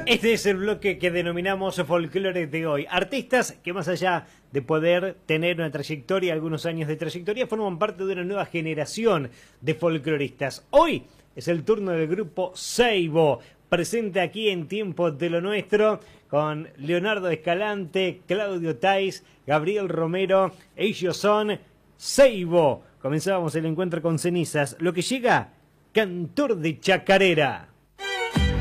Este es el bloque que denominamos folclore de hoy. Artistas que más allá de poder tener una trayectoria, algunos años de trayectoria, forman parte de una nueva generación de folcloristas. Hoy es el turno del grupo Seibo, presente aquí en Tiempo de lo Nuestro, con Leonardo Escalante, Claudio Tais, Gabriel Romero. Ellos son Seibo. Comenzábamos el encuentro con cenizas. Lo que llega, Cantor de Chacarera.